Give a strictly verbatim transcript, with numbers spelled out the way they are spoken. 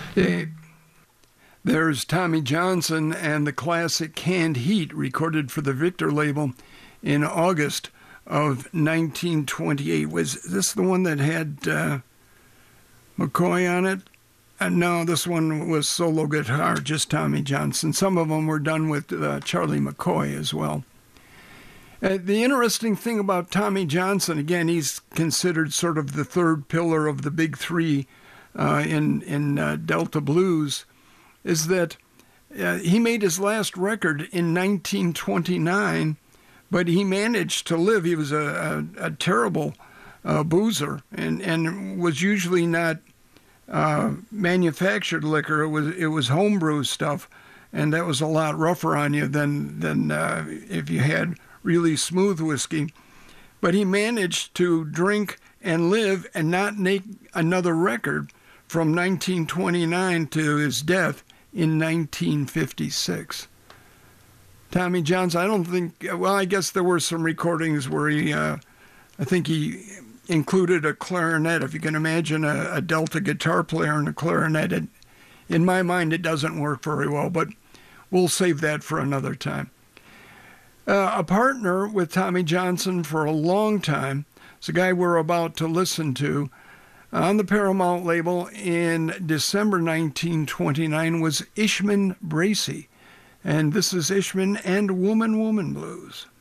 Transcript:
Eh, There's Tommy Johnson and the classic Canned Heat, recorded for the Victor label in August of nineteen twenty-eight. Was this the one that had uh, McCoy on it? Uh, no, this one was solo guitar, just Tommy Johnson. Some of them were done with uh, Charlie McCoy as well. Uh, the interesting thing about Tommy Johnson, again, he's considered sort of the third pillar of the big three uh, in, in uh, Delta blues, is that uh, he made his last record in nineteen twenty-nine, but he managed to live. He was a, a, a terrible uh, boozer and, and was usually not uh, manufactured liquor. It was it was homebrew stuff, and that was a lot rougher on you than, than uh, if you had really smooth whiskey. But he managed to drink and live and not make another record from nineteen twenty-nine to his death in nineteen fifty-six. Tommy Johnson, I don't think, well, I guess there were some recordings where he, uh, I think he included a clarinet. If you can imagine a, a Delta guitar player and a clarinet, it, in my mind, it doesn't work very well, but we'll save that for another time. Uh, a partner with Tommy Johnson for a long time is a guy we're about to listen to on the Paramount label in December nineteen twenty-nine was Ishman Bracey. And this is Ishman and Woman Woman Blues.